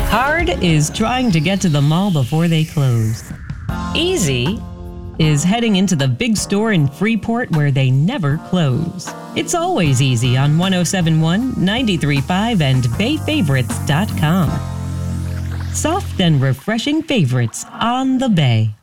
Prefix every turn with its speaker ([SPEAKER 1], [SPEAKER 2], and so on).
[SPEAKER 1] Hard is trying to get to the mall before they close. Easy is heading into the big store in Freeport where they never close. It's always easy on 107.1, 93.5, and BayFavorites.com. Soft and refreshing favorites on the Bay.